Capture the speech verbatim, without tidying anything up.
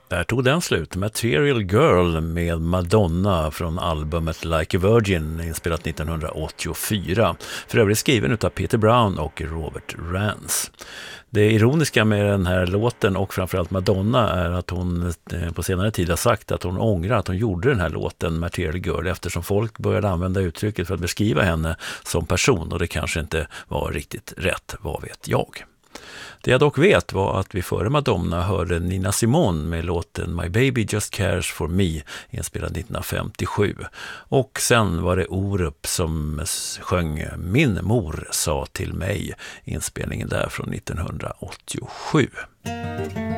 Där tog den slut. Material Girl med Madonna från albumet Like a Virgin, inspelat nittonhundraåttiofyra. För övrigt skriven av Peter Brown och Robert Rance. Det ironiska med den här låten och framförallt Madonna är att hon på senare tid har sagt att hon ångrar att hon gjorde den här låten Material Girl, eftersom folk började använda uttrycket för att beskriva henne som person, och det kanske inte var riktigt rätt, vad vet jag. Det jag dock vet var att vi före Madonna hörde Nina Simone med låten My Baby Just Cares For Me, inspelad nittonhundrafemtiosju. Och sen var det Orup som sjöng Min mor sa till mig, inspelningen där från nittonhundraåttiosju.